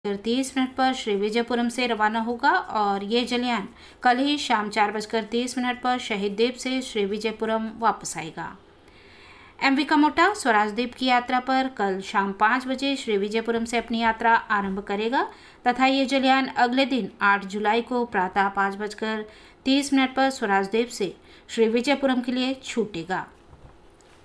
30 पर श्री विजयपुरम से रवाना होगा और ये जलयान कल ही शाम 4:30 पर शहीद द्वीप से श्री विजयपुरम वापस आएगा। एमवी कमोटा स्वराज द्वीप की यात्रा पर कल शाम 5 बजे श्री विजयपुरम से अपनी यात्रा आरंभ करेगा तथा ये जलयान अगले दिन 8 जुलाई को प्रातः 5:30 पर स्वराज द्वीप से श्री विजयपुरम के लिए छूटेगा।